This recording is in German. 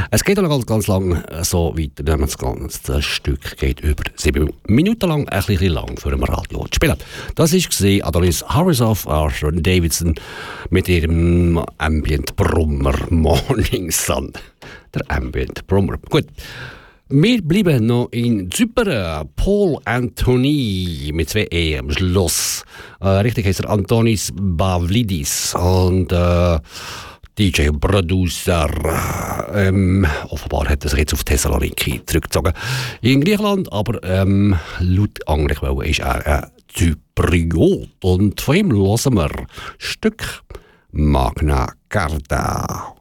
Es geht noch ganz lang so weiter. Das Stück geht über 7 Minuten lang, ein bisschen lang für ein Radio zu spielen. Das war Adonis Harrisoff, Arthur Davidson mit ihrem Ambient Brummer Morning Sun. Der Ambient Brummer. Gut. Wir bleiben noch in Zypern. Paul Anthony mit 2 E am Schluss. Richtig heißt er Antonis Pavlidis und DJ und Producer. Offenbar hat er sich jetzt auf Thessaloniki zurückgezogen. In Griechenland, aber laut Anglquellen ist er ein Zypriot. Und von ihm hören wir ein Stück Magna Carta.